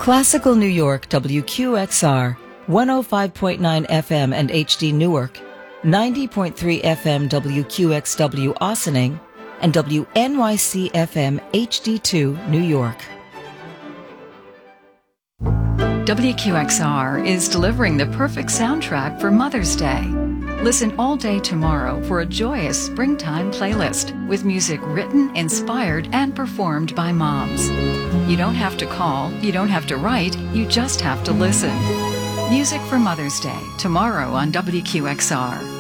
Classical New York WQXR, 105.9 FM and HD Newark, 90.3 FM WQXW Ossining, and WNYC FM HD2 New York. WQXR is delivering the perfect soundtrack for Mother's Day. Listen all day tomorrow for a joyous springtime playlist with music written, inspired, and performed by moms. You don't have to call, you don't have to write, you just have to listen. Music for Mother's Day tomorrow on WQXR.